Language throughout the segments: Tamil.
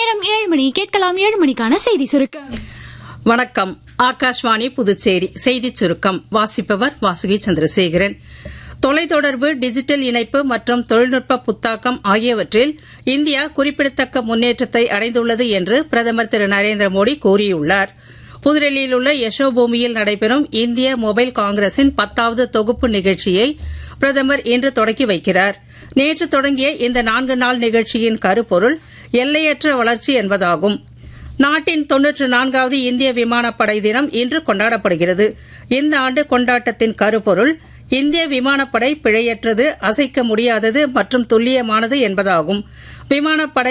நேரம் 7 மணி. கேட்கலாம் 7 மணிக்கான செய்தி சுருக்கம். வணக்கம். ஆகாஷ்வாணி புதுச்சேரி செய்திச் சுருக்கம் வாசிப்பவர் வாசுகி சந்திரசேகரன். தொலைத்தொடர்பு, டிஜிட்டல் இணைப்பு மற்றும் தொழில்நுட்ப புத்தாக்கம் ஆகியவற்றில் இந்தியா குறிப்பிடத்தக்க முன்னேற்றத்தை அடைந்துள்ளது என்று பிரதமர் திரு நரேந்திர மோடி கூறியுள்ளார். புதுடெல்லியில் உள்ள யசோபூமியில் நடைபெறும் இந்திய மொபைல் காங்கிரசின் 10வது தொகுப்பு நிகழ்ச்சியை பிரதமர் இன்று தொடக்கி வைக்கிறார். நேற்று தொடங்கிய இந்த 4 நாள் நிகழ்ச்சியின் கருப்பொருள் எல்லையற்ற வளர்ச்சி என்பதாகும். நாட்டின் 94வது இந்திய விமானப்படை தினம் இன்று கொண்டாடப்படுகிறது. இந்த ஆண்டு கொண்டாட்டத்தின் கருப்பொருள் இந்திய விமானப்படை பிழையற்றது, அசைக்க முடியாதது மற்றும் துல்லியமானது என்பதாகும். விமானப்படை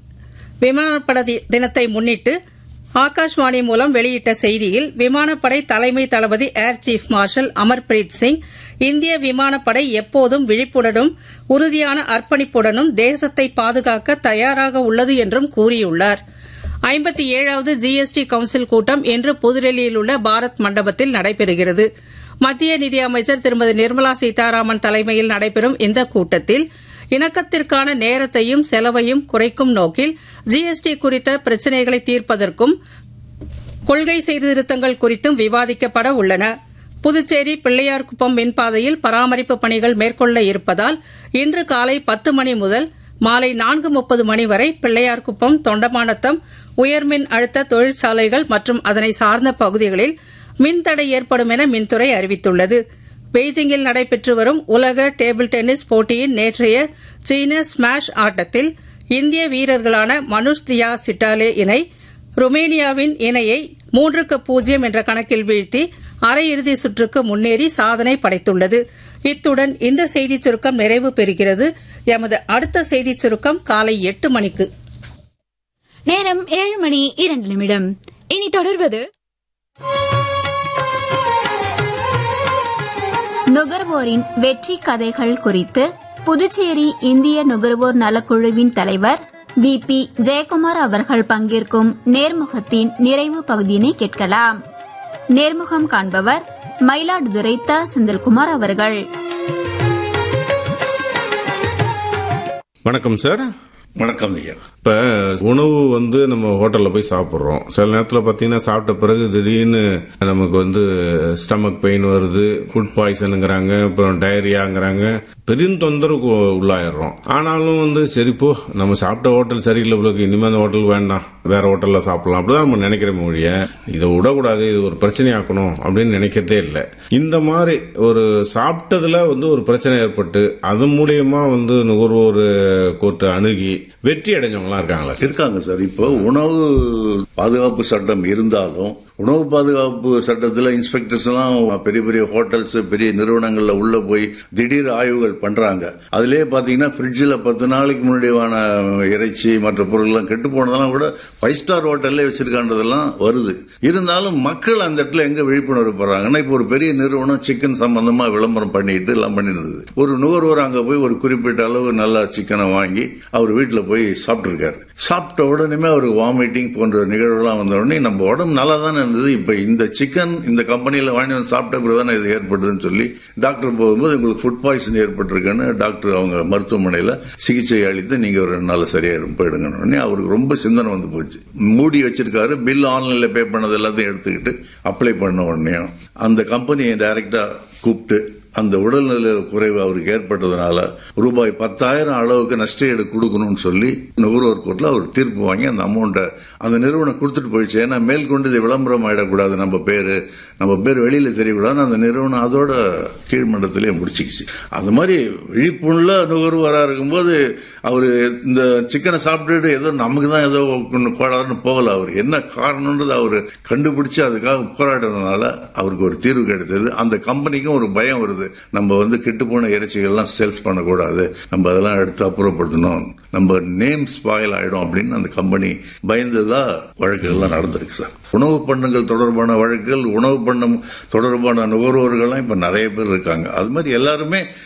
தினத்தை முன்னிட்டு ஆகாஷ்வாணி மூலம் வெளியிட்ட செய்தியில் விமானப்படை தலைமை தளபதி air chief marshal Amarpreet Singh, இந்திய விமானப்படை எப்போதும் விழிப்புடனும் உறுதியான அர்ப்பணிப்புடனும் தேசத்தை பாதுகாக்க தயாராக உள்ளது என்றும் கூறியுள்ளார். 57வது ஜிஎஸ்டி கவுன்சில் கூட்டம் இன்று புதுடெல்லியில் உள்ள பாரத் மண்டபத்தில் நடைபெறுகிறது. மத்திய நிதியமைச்சர் திருமதி நிர்மலா சீதாராமன் தலைமையில் நடைபெறும் இந்த கூட்டத்தில் இணக்கத்திற்கான நேரத்தையும் செலவையும் குறைக்கும் நோக்கில் ஜிஎஸ்டி குறித்த பிரச்சினைகளை தீர்ப்பதற்கும் கொள்கை சீர்திருத்தங்கள் குறித்தும் விவாதிக்கப்பட உள்ளன. புதுச்சேரி பிள்ளையார்குப்பம் மின்பாதையில் பராமரிப்பு பணிகள் மேற்கொள்ள இருப்பதால் இன்று காலை 10 மணி முதல் மாலை 4:30 மணி வரை பிள்ளையார்குப்பம், தொண்டமாநத்தம் உயர்மின் அழுத்த தொழிற்சாலைகள் மற்றும் அதனை சார்ந்த பகுதிகளில் மின்தடை ஏற்படும் என மின்துறை அறிவித்துள்ளது. பெய்ஜிங்கில் நடைபெற்று வரும் உலக டேபிள் டென்னிஸ் போட்டியின் நேற்றைய சீன ஸ்மாஷ் ஆட்டத்தில் இந்திய வீரர்களான மனுஷ் தியா சிட்டாலே இணை ருமேனியாவின் இணையை 3-0 என்ற கணக்கில் வீழ்த்தி அரையிறுதி சுற்றுக்கு முன்னேறி சாதனை படைத்துள்ளது. இத்துடன் இந்த செய்திச் சுருக்கம் நிறைவு பெறுகிறது. எமது அடுத்த செய்திச் சுருக்கம் காலை 8 மணிக்கு. நேரம் 7 மணி 2 நிமிடம். இனி தொடர்வது நுகர்வோரின் வெற்றி கதைகள் குறித்து புதுச்சேரி இந்திய நுகர்வோர் நலக்குழுவின் தலைவர் VP ஜெயக்குமார் அவர்கள் பங்கேற்கும் நேர்முகத்தின் நிறைவு பகுதியினை கேட்கலாம். நேர்முகம் காண்பவர் மயிலாடுதுறை த. செந்தில்குமார் அவர்கள். வணக்கம் சார். வணக்கம் ஐயா. இப்ப உணவு நம்ம ஹோட்டல்ல போய் சாப்பிடுறோம். சில நேரத்தில் பாத்தீங்கன்னா சாப்பிட்ட பிறகு திடீர்னு நமக்கு ஸ்டமக் பெயின் வருது, ஃபுட் பாய்சனுங்கிறாங்க, அப்புறம் டயரியாங்கிறாங்க, பெரிய தொந்தரவுக்கு உள்ளாயிடுறோம். ஆனாலும் சரிப்போ நம்ம சாப்பிட்ட ஹோட்டல் சரியில்லை, பிள்ளைக்கு இனிமேல் அந்த ஹோட்டல் வேண்டாம், வேற ஹோட்டல்ல சாப்பிடலாம் அப்படிதான் நம்ம நினைக்கிற மொழிய. இதை விடக்கூடாது, இது ஒரு பிரச்சனையாக்கணும் அப்படின்னு நினைக்கிறதே இல்லை. இந்த மாதிரி ஒரு சாப்பிட்டதுல ஒரு பிரச்சனை ஏற்பட்டு அது மூலியமா நுகர்வோர் கோர்ட்டு அணுகி வெற்றி அடைஞ்சவங்களா இருக்காங்க சார். இப்போ உணவு பாதுகாப்பு சட்டம் இருந்தாலும் உணவு பாதுகாப்பு சட்டத்தில் இன்ஸ்பெக்டர்ஸ் எல்லாம் பெரிய பெரிய ஹோட்டல்ஸ், பெரிய நிறுவனங்கள்ல உள்ள போய் திடீர் ஆய்வுகள் பண்றாங்க. அதுலயே பாத்தீங்கன்னா ஃப்ரிட்ஜில் 10 நாளைக்கு முன்னாடியான இறைச்சி மற்ற பொருள்லாம் கெட்டு போனதெல்லாம் கூட 5 ஸ்டார் ஹோட்டல்ல வச்சிருக்கான்றதெல்லாம் வருது. இருந்தாலும் மக்கள் அந்த இடத்துல எங்க விழிப்புணர்வு பெறாங்கன்னா, இப்போ ஒரு பெரிய நிறுவனம் சிக்கன் சம்பந்தமா விளம்பரம் பண்ணிட்டு எல்லாம் பண்ணிருந்தது. ஒரு நுகர்வோர் அங்க போய் ஒரு குறிப்பிட்ட அளவு நல்ல சிக்கனை வாங்கி அவர் வீட்டுல போய் சாப்பிட்டு இருக்காரு. சாப்பிட்ட உடனே அவருக்கு வாமிட்டிங் போன்ற நிகழ்வுலாம் வந்த உடனே நம்ம உடம்பு நல்லா தானே இருந்தது, இப்ப இந்த சிக்கன் இந்த கம்பெனியில வாங்கி சாப்பிட்ட பிறகுதானே இது ஏற்படுதுன்னு சொல்லி டாக்டர் போகும்போது உங்களுக்கு ஃபுட் பாய்சன் ஏற்பட்டிருக்குன்னு டாக்டர் அவங்க மருத்துவமனையில சிகிச்சை அளித்து நீங்க ஒரு 2 நாள் சரியாயிரும் போயிடுங்க. அவருக்கு ரொம்ப சிந்தனை வந்து போச்சு. மூடி வச்சிருக்காரு, பில் ஆன்லைன்ல பே பண்ணது எல்லாத்தையும் எடுத்துக்கிட்டு அப்ளை பண்ண உடனே அந்த கம்பெனியை டைரக்டா கூப்பிட்டு அந்த உடல்நல குறைவு அவருக்கு ஏற்பட்டதுனால ரூபாய் 10,000 அளவுக்கு நஷ்டஈடு கொடுக்கணும்னு சொல்லி நுகர்வோர் கோர்ட்ல அவர் தீர்ப்பு வாங்கி அந்த அமௌண்ட்டை அந்த நிறுவனம் கொடுத்துட்டு போயிடுச்சு. ஏன்னா மேற்கொண்டு இது விளம்பரம் ஆயிடக்கூடாது, நம்ம பேர் வெளியில தெரியக்கூடாது, அந்த நிறுவனம் அதோட கீழ்மண்டத்திலே முடிச்சுக்கிச்சு. அந்த மாதிரி விழிப்புள்ள நுகர்வோரா இருக்கும்போது அவரு இந்த சிக்கனை சாப்பிட்டுட்டு ஏதோ நமக்கு தான் ஏதோ கோளாறுன்னு போகல. அவர் என்ன காரணம்ன்றது அவரு கண்டுபிடிச்சு அதுக்காக போராடுறதுனால அவருக்கு ஒரு தீர்வு கிடைத்தது. அந்த கம்பெனிக்கும் ஒரு பயம் வருது, நம்ம கெட்டு போன இறைச்சிகள்லாம் சேல்ஸ் பண்ணக்கூடாது, நம்ம அதெல்லாம் எடுத்து அப்புறப்படுத்தணும், நம்ம நேம் ஸ்பாயில் ஆயிடும் அப்படின்னு அந்த கம்பெனி பயந்துதா வழக்குகள்லாம் நடந்திருக்கு சார். உணவு பண்டங்கள் தொடர்பான வழக்குகள், உணவு பண்டம் தொடர்பான நுகர்வோர்கள்லாம் இப்ப நிறைய பேர் இருக்காங்க. அது மாதிரி எல்லாருமே